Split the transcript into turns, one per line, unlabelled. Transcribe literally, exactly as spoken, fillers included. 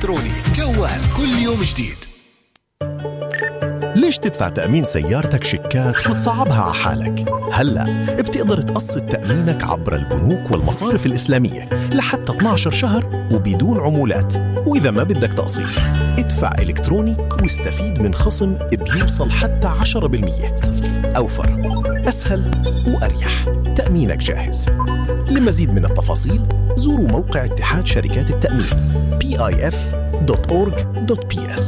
إلكتروني جوال كل يوم جديد.
ليش تدفع تأمين سيارتك شيكات وتصعبها على حالك؟ هلأ بتقدر تقسط تأمينك عبر البنوك والمصارف الإسلامية لحتى اثني عشر شهر وبدون عمولات. وإذا ما بدك تقسيط ادفع إلكتروني واستفيد من خصم بيوصل حتى عشرة بالمية. أوفر، أسهل وأريح. تأمينك جاهز. لمزيد من التفاصيل زوروا موقع اتحاد شركات التأمين بي آي إف دوت أورج دوت بي إس.